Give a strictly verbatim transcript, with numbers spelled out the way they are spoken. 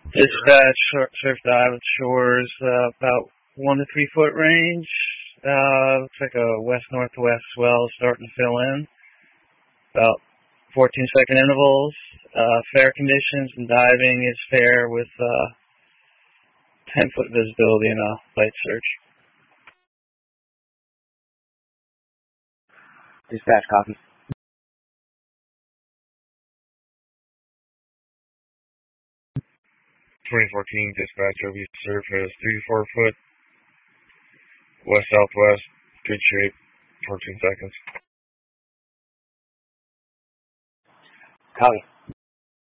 Dispatch, sur- surf dive at shores, uh, about one to three foot range. Uh, looks like a west-northwest swell starting to fill in. About fourteen second intervals. Uh, fair conditions and diving is fair with, uh, ten foot visibility and a light search. Dispatch, copy. twenty fourteen dispatch O V surface three to four foot, west southwest, good shape, fourteen seconds. Copy.